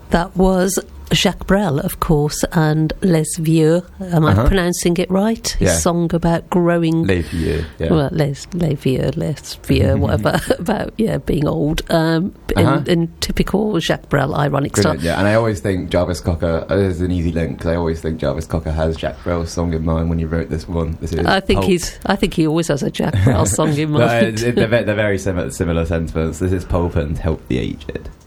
That was Jacques Brel, of course, and Les Vieux. Am I pronouncing it right? His song about growing... Les Vieux, yeah. Well, Les Vieux, whatever, about, being old. In typical Jacques Brel ironic style. Yeah, and I always think Jarvis Cocker, there's an easy link, because I always think Jarvis Cocker has Jacques Brel's song in mind when he wrote this one. I think he always has a Jacques Brel song in mind. They're very similar sentiments. This is Pulp and Help the Aged.